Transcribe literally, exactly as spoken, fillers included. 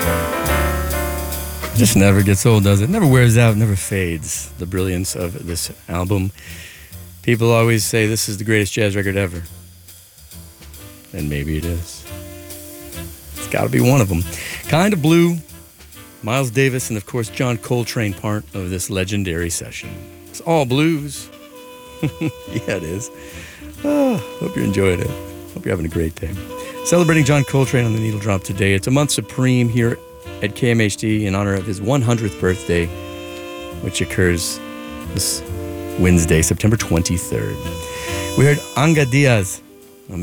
Just never gets old, does it? Never wears out, never fades. The brilliance of this album. People always say this is the greatest jazz record ever. And maybe it is. It's got to be one of them. Kind of Blue, Miles Davis, and of course John Coltrane, part of this legendary session. It's all blues. Yeah, it is. Oh, hope you're enjoying it. Hope you're having a great day. Celebrating John Coltrane on the Needle Drop today. It's a month supreme here at K M H D in honor of his one hundredth birthday, which occurs this Wednesday, September twenty-third. We heard Anga Diaz